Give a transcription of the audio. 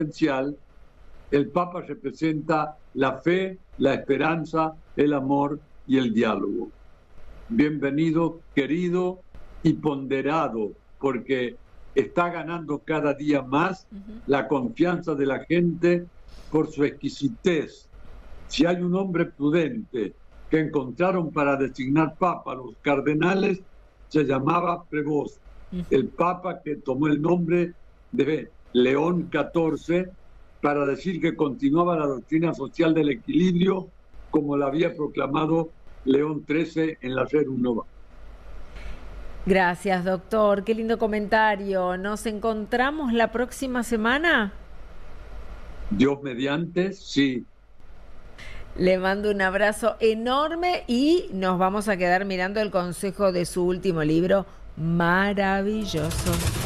esencial, el Papa representa la fe, la esperanza, el amor y el diálogo. Bienvenido, querido y ponderado, porque está ganando cada día más la confianza de la gente por su exquisitez. Si hay un hombre prudente que encontraron para designar papa a los cardenales, se llamaba Prevost, el papa que tomó el nombre de León XIV para decir que continuaba la doctrina social del equilibrio como la había proclamado León XIII en la Rerum Nova. Gracias, doctor. Qué lindo comentario. ¿Nos encontramos la próxima semana? Dios mediante, sí. Le mando un abrazo enorme y nos vamos a quedar mirando el consejo de su último libro, maravilloso.